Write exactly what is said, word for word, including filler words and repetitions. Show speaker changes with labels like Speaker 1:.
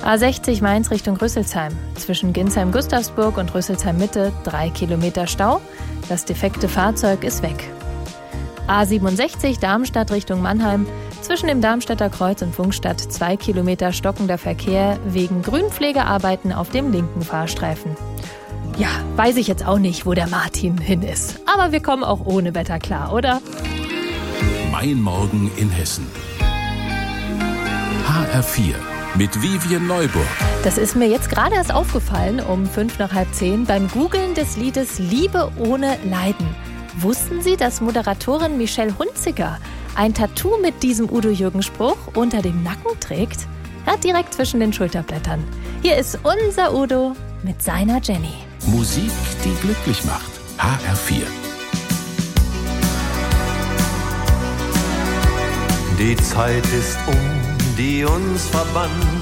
Speaker 1: A sechzig Mainz Richtung Rüsselsheim. Zwischen Ginsheim-Gustavsburg und Rüsselsheim-Mitte drei Kilometer Stau. Das defekte Fahrzeug ist weg. A siebenundsechzig Darmstadt Richtung Mannheim. Zwischen dem Darmstädter Kreuz und Funkstadt zwei Kilometer stockender Verkehr wegen Grünpflegearbeiten auf dem linken Fahrstreifen. Ja, weiß ich jetzt auch nicht, wo der Martin hin ist. Aber wir kommen auch ohne Wetter klar, oder?
Speaker 2: Mein Morgen in Hessen. H R vier mit Vivian Neuburg.
Speaker 1: Das ist mir jetzt gerade erst aufgefallen, um fünf nach halb zehn, beim Googeln des Liedes Liebe ohne Leiden. Wussten Sie, dass Moderatorin Michelle Hunziker ein Tattoo mit diesem Udo-Jürgen-Spruch unter dem Nacken trägt? Ja, direkt zwischen den Schulterblättern. Hier ist unser Udo mit seiner Jenny.
Speaker 2: Musik, die glücklich macht. H R vier.
Speaker 3: Die Zeit ist um, die uns verband.